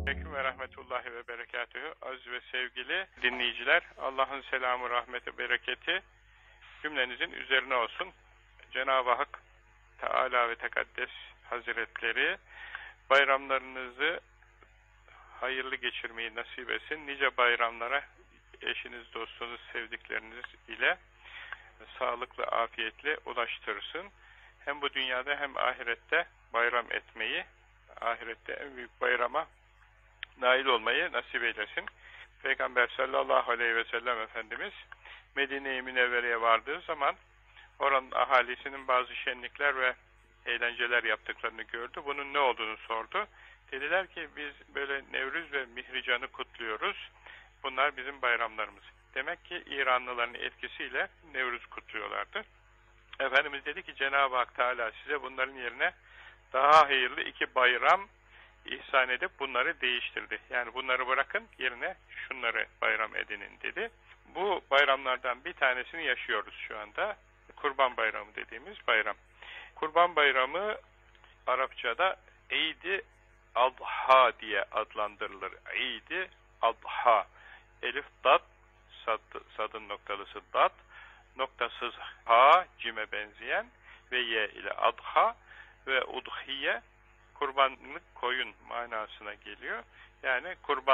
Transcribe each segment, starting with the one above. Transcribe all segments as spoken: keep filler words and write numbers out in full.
Aleyküm ve rahmetullahi ve berekatühü. Aziz ve sevgili dinleyiciler, Allah'ın selamı, rahmeti, bereketi cümlenizin üzerine olsun. Cenab-ı Hak Teala ve Tekaddes Hazretleri bayramlarınızı hayırlı geçirmeyi nasip etsin. Nice bayramlara eşiniz, dostunuz, sevdikleriniz ile sağlıklı, afiyetle ulaştırsın. Hem bu dünyada hem ahirette bayram etmeyi, ahirette en büyük bayrama nail olmayı nasip eylesin. Peygamber sallallahu aleyhi ve sellem Efendimiz Medine-i Münevvere'ye vardığı zaman oranın ahalisinin bazı şenlikler ve eğlenceler yaptıklarını gördü. Bunun ne olduğunu sordu. Dediler ki biz böyle Nevruz ve Mihrican'ı kutluyoruz. Bunlar bizim bayramlarımız. Demek ki İranlıların etkisiyle Nevruz kutluyorlardı. Efendimiz dedi ki Cenab-ı Hak Teala size bunların yerine daha hayırlı iki bayram ihsan edip bunları değiştirdi. Yani bunları bırakın yerine şunları bayram edinin dedi. Bu bayramlardan bir tanesini yaşıyoruz şu anda. Kurban Bayramı dediğimiz bayram. Kurban Bayramı Arapçada Eid-i Adha diye adlandırılır. Eid-i Adha. Elif dat, sad, sadın noktalısı dat, noktasız ha, cime benzeyen ve ye ile adha ve udhiye kurbanlık koyun manasına geliyor. Yani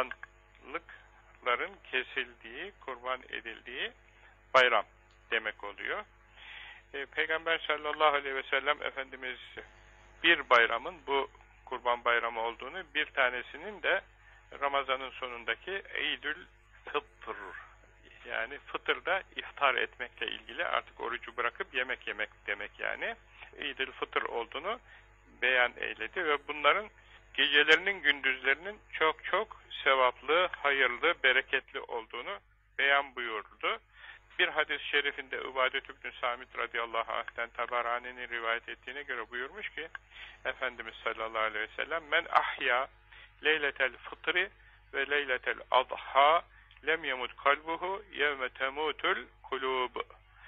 kurbanlıkların kesildiği, kurban edildiği bayram demek oluyor. E, Peygamber sallallahu aleyhi ve sellem Efendimiz bir bayramın bu kurban bayramı olduğunu, bir tanesinin de Ramazan'ın sonundaki Eidül Fıtr, yani fıtırda iftar etmekle ilgili, artık orucu bırakıp yemek yemek demek yani. Eidül Fıtr olduğunu beyan eyledi ve bunların gecelerinin, gündüzlerinin çok çok sevaplı, hayırlı, bereketli olduğunu beyan buyurdu. Bir hadis-i şerifinde Übadet ibn Samit radıyallahu anh'ten Tabarani'nin rivayet ettiğine göre buyurmuş ki Efendimiz sallallahu aleyhi ve sellem men ahya leyletel fıtri ve leyletel adha lem yemut kalbuhu yevme temutul kulub.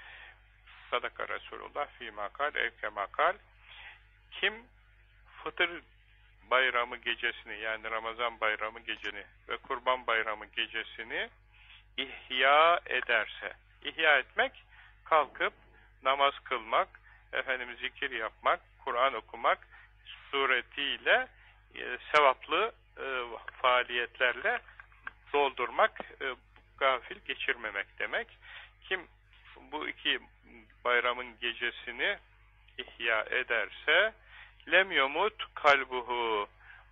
Sadaka Resulullah fîmâ kal evkemâ kal. Kim Fıtır bayramı gecesini, yani Ramazan bayramı geceni ve Kurban bayramı gecesini ihya ederse, ihya etmek, kalkıp namaz kılmak, efendim zikir yapmak, Kur'an okumak suretiyle e, sevaplı e, faaliyetlerle doldurmak, e, gafil geçirmemek demek. Kim bu iki bayramın gecesini ihya ederse lem yumut kalbuhu,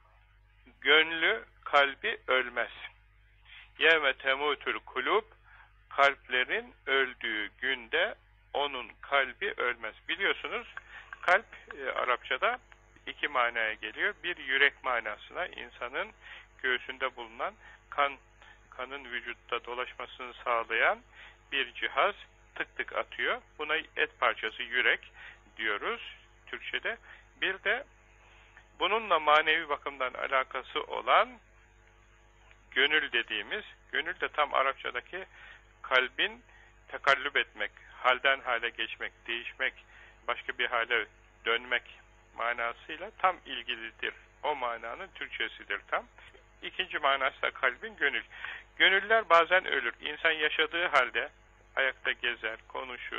gönlü, kalbi ölmez. Yevme temutul kulub, kalplerin öldüğü günde onun kalbi ölmez. Biliyorsunuz kalp e, Arapçada iki manaya geliyor. Bir, yürek manasına, insanın göğsünde bulunan kan, kanın vücutta dolaşmasını sağlayan bir cihaz, tık tık atıyor. Buna et parçası yürek diyoruz Türkçe'de. Bir de bununla manevi bakımdan alakası olan gönül dediğimiz, gönül de tam Arapçadaki kalbin tekallüp etmek, halden hale geçmek, değişmek, başka bir hale dönmek manasıyla tam ilgilidir. O mananın Türkçesidir tam. İkinci manası da kalbin gönül. Gönüller bazen ölür. İnsan yaşadığı halde ayakta gezer, konuşur,